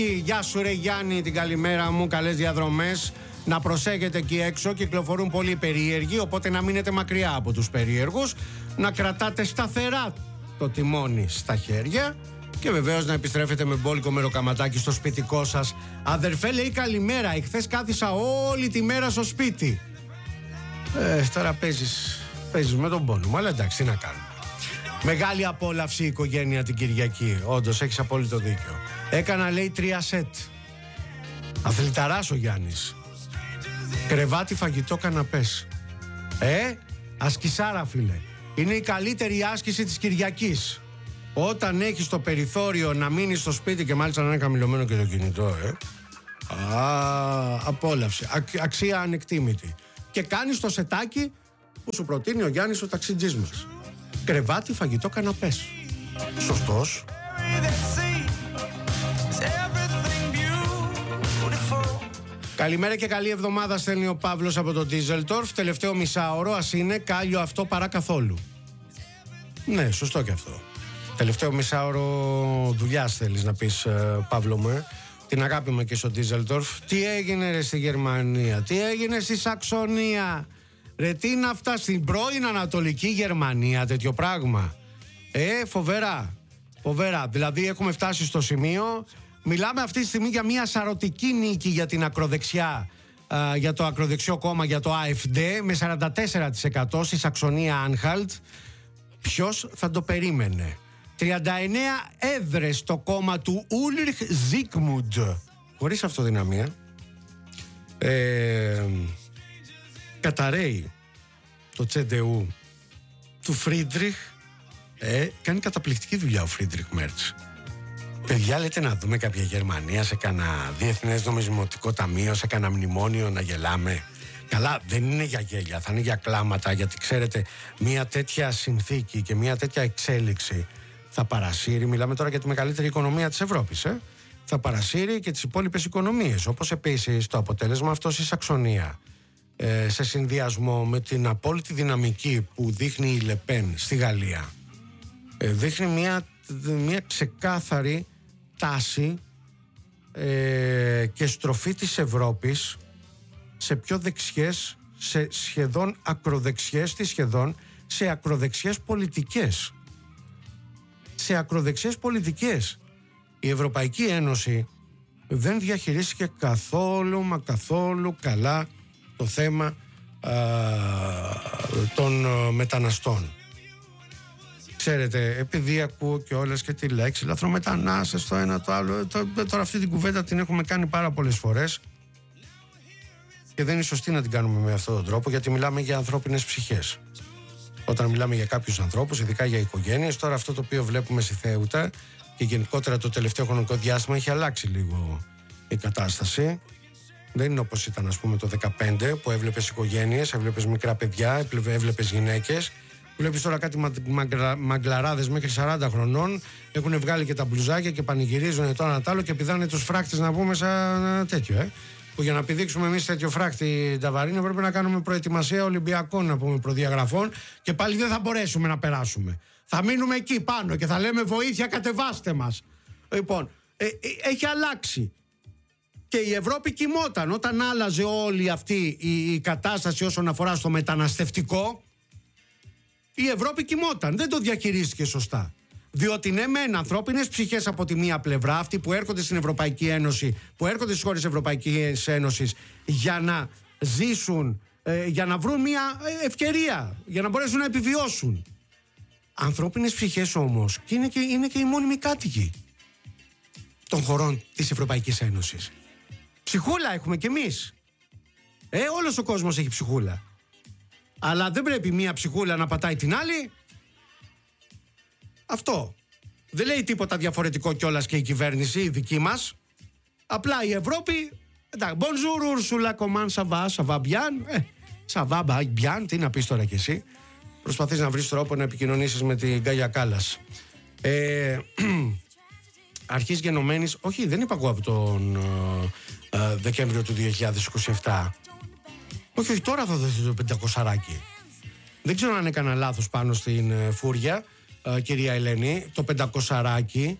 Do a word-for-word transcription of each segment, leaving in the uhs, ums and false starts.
Γεια σου ρε Γιάννη, την καλημέρα μου, καλές διαδρομές. Να προσέχετε εκεί έξω, κυκλοφορούν πολλοί περίεργοι, οπότε να μείνετε μακριά από τους περίεργους. Να κρατάτε σταθερά το τιμόνι στα χέρια και βεβαίως να επιστρέφετε με μπόλικο μεροκαματάκι στο σπιτικό σας. Αδερφέ, λέει καλημέρα, εχθές κάθισα όλη τη μέρα στο σπίτι. Ε, τώρα παίζεις, παίζεις με τον πόνο μου, αλλά εντάξει, τι να κάνουμε. Μεγάλη απόλαυση η οικογένεια την Κυριακή. Όντως, έχεις απόλυτο δίκιο. Έκανα, λέει, τρία σετ. Αθληταράς ο Γιάννης. Κρεβάτι, φαγητό, καναπές. Ε, ασκησάρα, φίλε. Είναι η καλύτερη άσκηση της Κυριακής. Όταν έχεις το περιθώριο να μείνεις στο σπίτι και μάλιστα να είναι χαμηλωμένο και το κινητό, ε. Α, απόλαυση. Α, αξία ανεκτήμητη. Και κάνεις το σετάκι που σου προτείνει ο Γιάννης ο ταξιτζής μας. Κρεβάτι, φαγητό, καναπές. Σωστός. Καλημέρα και καλή εβδομάδα, στέλνει ο Παύλος από το Ντίζελτορφ. Τελευταίο μισάωρο, ας είναι κάλιο αυτό παρά καθόλου. Ναι, σωστό και αυτό. Τελευταίο μισάωρο δουλειάς θέλεις να πεις, Παύλο μου, ε? Την αγάπη μου και στο Ντίζελτορφ. Τι έγινε ρε στη Γερμανία, τι έγινε στη Σαξονία, ρε τι είναι αυτά στην πρώην Ανατολική Γερμανία, τέτοιο πράγμα. Ε, φοβερά, φοβερά. Δηλαδή έχουμε φτάσει στο σημείο, μιλάμε αυτή τη στιγμή για μια σαρωτική νίκη για την ακροδεξιά, α, για το ακροδεξιό κόμμα, για το AfD, με σαράντα τέσσερα τοις εκατό στη Σαξονία Άνχαλτ. Ποιος θα το περίμενε. τριάντα εννέα έδρες το κόμμα του Ούλριχ Ζίκμουντ, χωρίς αυτοδυναμία. Ε, καταραίει το τσεντεού του Φρίντριχ. Ε, κάνει καταπληκτική δουλειά ο Φρίντριχ Μέρτς. Παιδιά, λέτε να δούμε κάποια Γερμανία σε κανένα Διεθνές Νομισματικό Ταμείο, σε κανένα μνημόνιο να γελάμε. Καλά, δεν είναι για γέλια, θα είναι για κλάματα, γιατί ξέρετε, μια τέτοια συνθήκη και μια τέτοια εξέλιξη θα παρασύρει, μιλάμε τώρα για τη μεγαλύτερη οικονομία της Ευρώπης, ε? θα παρασύρει και τις υπόλοιπες οικονομίες, όπως επίσης το αποτέλεσμα αυτό στη Σαξονία, ε, σε συνδυασμό με την απόλυτη δυναμική που δείχνει η Λεπέν στη Γαλλία, ε, δείχνει μια, μια ξεκάθαρη τάση ε, και στροφή της Ευρώπης σε πιο δεξιές, σε σχεδόν ακροδεξιές, τι σχεδόν, σε ακροδεξιές πολιτικές. Σε ακροδεξιές πολιτικές. Η Ευρωπαϊκή Ένωση δεν διαχειρίστηκε καθόλου μα καθόλου καλά το θέμα α, των μεταναστών. Ξέρετε, επειδή ακούω και όλες και τη λέξη λαθρομετανάστες, το ένα το άλλο, το, τώρα αυτή την κουβέντα την έχουμε κάνει πάρα πολλές φορές και δεν είναι σωστή να την κάνουμε με αυτόν τον τρόπο, γιατί μιλάμε για ανθρώπινες ψυχές. Όταν μιλάμε για κάποιους ανθρώπους, ειδικά για οικογένειες, τώρα αυτό το οποίο βλέπουμε στη Θέουτα και γενικότερα το τελευταίο χρονικό διάστημα έχει αλλάξει λίγο η κατάσταση. Δεν είναι όπως ήταν, ας πούμε, το δεκαπέντε που έβλεπες οικογένειες, έβλεπες μικρά παιδιά, έβλεπες γυναίκες. Βλέπεις τώρα κάτι μαγκλα, μαγκλαράδες μέχρι σαράντα χρονών, έχουν βγάλει και τα μπλουζάκια και πανηγυρίζουν το ένα τ' άλλο και πηδάνε τους φράκτες, να πούμε, σαν τέτοιο, ε. Που για να πηδήξουμε εμείς τέτοιο φράκτη Νταβαρίνο πρέπει να κάνουμε προετοιμασία Ολυμπιακών, να πούμε, προδιαγραφών, και πάλι δεν θα μπορέσουμε να περάσουμε. Θα μείνουμε εκεί πάνω και θα λέμε βοήθεια, κατεβάστε μας. Λοιπόν, ε, ε, έχει αλλάξει. Και η Ευρώπη κοιμόταν. Όταν άλλαζε όλη αυτή η, η κατάσταση όσον αφορά στο μεταναστευτικό, η Ευρώπη κοιμόταν. Δεν το διαχειρίστηκε σωστά. Διότι ναι, μεν ανθρώπινες ψυχές από τη μία πλευρά, αυτοί που έρχονται στην Ευρωπαϊκή Ένωση, που έρχονται στις χώρες Ευρωπαϊκής Ένωσης για να ζήσουν, ε, για να βρουν μια ευκαιρία, για να μπορέσουν να επιβιώσουν. Ανθρώπινες ψυχές όμως, και είναι και, είναι και οι μόνιμοι κάτοικοι των χωρών της Ευρωπαϊκής Ένωσης. Ψυχούλα έχουμε κι εμείς. Ε, όλος ο κόσμος έχει ψυχούλα. Αλλά δεν πρέπει μία ψυχούλα να πατάει την άλλη. Αυτό. Δεν λέει τίποτα διαφορετικό κιόλας και η κυβέρνηση, η δική μας. Απλά η Ευρώπη. Εντάξει, bonjour Ursula, comment ça va, ça va bien. Ε, ça va bien, τι να πεις τώρα κι εσύ. Προσπαθείς να βρεις τρόπο να επικοινωνήσεις με την Γκάγια Κάλλας. Ε, αρχής γενομένης, όχι, δεν είπα εγώ από τον ε, ε, Δεκέμβριο του δύο χιλιάδες είκοσι επτά. Όχι, όχι, τώρα θα δοθεί το πεντακοσαράκι. Δεν ξέρω αν έκανα λάθος πάνω στην ε, φούρια, ε, κυρία Ελένη. Το πεντακοσαράκι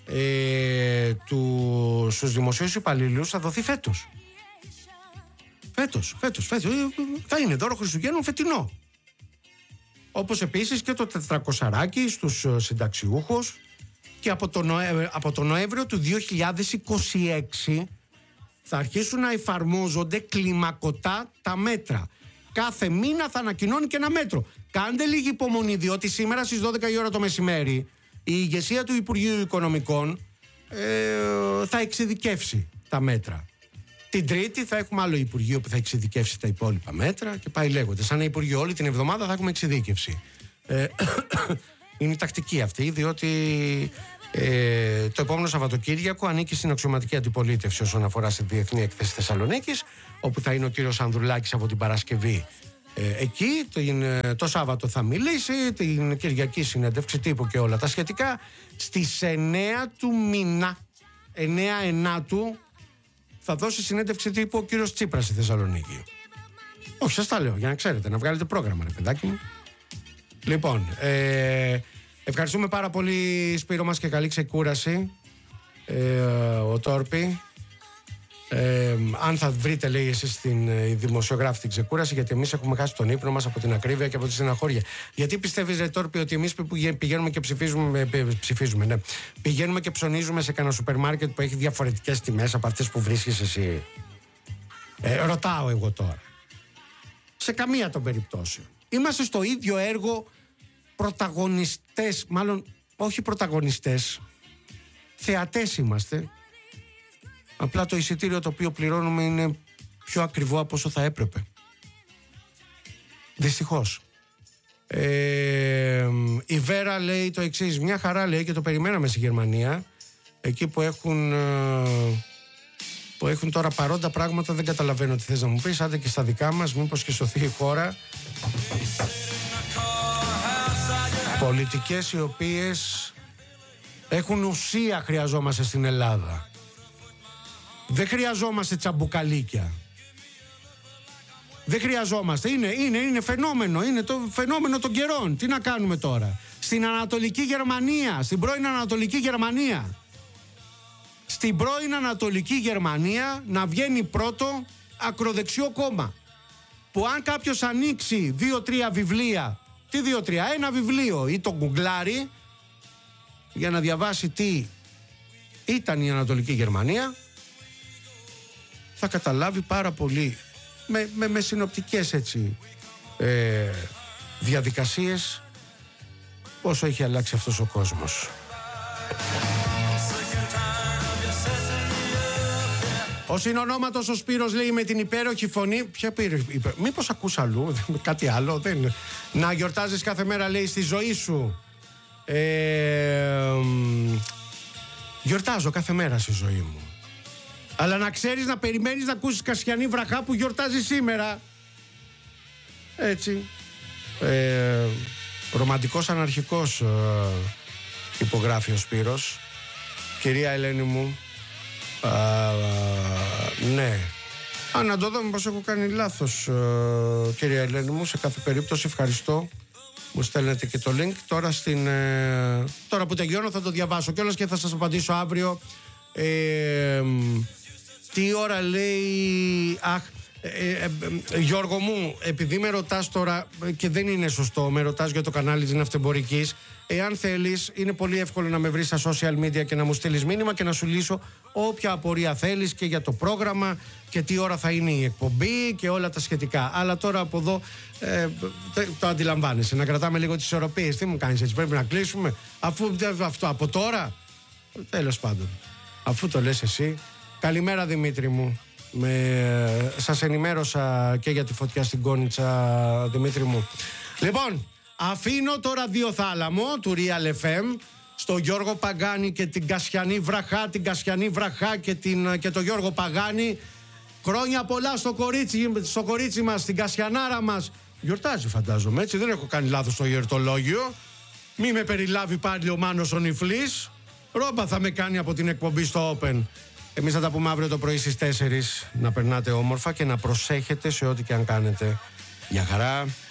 ε, του, στους δημοσίους υπαλλήλους θα δοθεί φέτος. Φέτος, φέτος, φέτος. Θα είναι δώρο Χριστουγέννων φετινό. Όπως επίσης και το τετρακοσαράκι στους συνταξιούχους. Και από τον, Νοέ, από τον Νοέμβριο του δύο χιλιάδες είκοσι έξι θα αρχίσουν να εφαρμόζονται κλιμακωτά τα μέτρα. Κάθε μήνα θα ανακοινώνει και ένα μέτρο. Κάντε λίγη υπομονή, διότι σήμερα στις δώδεκα η ώρα το μεσημέρι η ηγεσία του Υπουργείου Οικονομικών ε, θα εξειδικεύσει τα μέτρα. Την Τρίτη θα έχουμε άλλο Υπουργείο που θα εξειδικεύσει τα υπόλοιπα μέτρα και πάει λέγοντας. Σαν Υπουργείο όλη την εβδομάδα θα έχουμε εξειδίκευση. Ε, είναι η τακτική αυτή, διότι ε, το επόμενο Σαββατοκύριακο ανήκει στην αξιωματική αντιπολίτευση όσον αφορά στη Διεθνή Έκθεση Θεσσαλονίκης, όπου θα είναι ο κύριος Ανδρουλάκης από την Παρασκευή. Ε, εκεί το, το Σάββατο θα μιλήσει, την Κυριακή συνέντευξη τύπου και όλα τα σχετικά. Στις εννέα του μήνα, εννέα ενάτου, θα δώσει συνέντευξη τύπου ο κύριος Τσίπρας στη Θεσσαλονίκη. Όχι, σας τα λέω για να ξέρετε, να βγάλετε πρόγραμμα, ρε παιδάκι μου. Λοιπόν, ε, ευχαριστούμε πάρα πολύ, Σπύρο μας, και καλή ξεκούραση. Ε, ο Τόρπι. Ε, αν θα βρείτε, λέει, εσείς την ε, δημοσιογράφη την ξεκούραση, γιατί εμείς έχουμε χάσει τον ύπνο μας από την ακρίβεια και από τη στεναχώρια. Γιατί πιστεύεις, ρε Τόρπι, ότι εμείς πηγαίνουμε και ψηφίζουμε, ε, ψηφίζουμε ναι, πηγαίνουμε και ψωνίζουμε σε κανένα σούπερ μάρκετ που έχει διαφορετικές τιμές από αυτές που βρίσκεις εσύ? Ε, ρωτάω εγώ τώρα. Σε καμία των περιπτώσεων. Είμαστε στο ίδιο έργο πρωταγωνιστές, μάλλον όχι πρωταγωνιστές, θεατές είμαστε. Απλά το εισιτήριο το οποίο πληρώνουμε είναι πιο ακριβό από όσο θα έπρεπε. Δυστυχώς. Ε, η Βέρα λέει το εξής. Μια χαρά, λέει, και το περιμέναμε στη Γερμανία. Εκεί που έχουν, που έχουν τώρα παρόντα πράγματα, δεν καταλαβαίνω τι θες να μου πεις. Άντε και στα δικά μας, μήπως και σωθεί η χώρα. Πολιτικές οι οποίες έχουν ουσία χρειαζόμαστε στην Ελλάδα. Δεν χρειαζόμαστε τσαμπουκαλίκια. Δεν χρειαζόμαστε. Είναι, είναι, είναι φαινόμενο. Είναι το φαινόμενο των καιρών. Τι να κάνουμε τώρα? Στην Ανατολική Γερμανία, στην πρώην Ανατολική Γερμανία. Στην πρώην Ανατολική Γερμανία να βγαίνει πρώτο ακροδεξιό κόμμα. Που αν κάποιος ανοίξει δύο-τρία βιβλία, τι δύο-τρία, ένα βιβλίο ή το γκουγκλάρει για να διαβάσει τι ήταν η Ανατολική Γερμανία, θα καταλάβει πάρα πολύ με, με, με συνοπτικές έτσι ε, διαδικασίες πόσο έχει αλλάξει αυτός ο κόσμος. Ο συνονόματος ο Σπύρος λέει με την υπέροχη φωνή. Ποια υπέροχη? Μήπως ακούς αλλού, κάτι άλλο? Δεν. Να γιορτάζεις κάθε μέρα, λέει, στη ζωή σου. Ε, γιορτάζω κάθε μέρα στη ζωή μου. Αλλά να ξέρεις, να περιμένεις να ακούσεις Κασιανή Βραχά που γιορτάζει σήμερα. Έτσι. Ε, ρομαντικός αναρχικός ε, υπογράφει ο Σπύρος. Κυρία Ελένη μου, α, α, ναι. Α, να το δω μήπως έχω κάνει λάθος, ε, κυρία Ελένη μου. Σε κάθε περίπτωση ευχαριστώ. Μου στέλνετε και το link. Τώρα, στην, ε, τώρα που τελειώνω θα το διαβάσω κιόλας και θα σας απαντήσω αύριο. Ε, τι ώρα λέει? Αχ, ε, ε, ε, Γιώργο μου, επειδή με ρωτάς τώρα και δεν είναι σωστό, με ρωτάς για το κανάλι της Ναυτεμπορικής. Εάν θέλεις, είναι πολύ εύκολο να με βρεις στα social media και να μου στείλεις μήνυμα και να σου λύσω όποια απορία θέλεις και για το πρόγραμμα και τι ώρα θα είναι η εκπομπή και όλα τα σχετικά. Αλλά τώρα από εδώ ε, το αντιλαμβάνεσαι, να κρατάμε λίγο τις ισορροπίες. Τι μου κάνεις έτσι, πρέπει να κλείσουμε αφού αυτό από τώρα? Τέλος πάντων, αφού το λες εσύ. Καλημέρα Δημήτρη μου. Με, σας ενημέρωσα και για τη φωτιά στην Κόνιτσα, Δημήτρη μου. Λοιπόν, αφήνω το ραδιοθάλαμο του Real εφ εμ στο Γιώργο Παγάνη και την Κασιανή Βραχά, την Κασιανή Βραχά και, την, και το Γιώργο Παγάνη. Χρόνια πολλά στο κορίτσι, στο κορίτσι μας, στην Κασιανάρα μας. Γιορτάζει φαντάζομαι, έτσι, δεν έχω κάνει λάθος στο γιορτολόγιο. Μη με περιλάβει πάλι ο Μάνος ο Νιφλής. Ρόμπα θα με κάνει από την εκπομπή στο Open. Εμείς θα τα πούμε αύριο το πρωί στις τέσσερις. Να περνάτε όμορφα και να προσέχετε σε ό,τι και αν κάνετε. Γεια χαρά.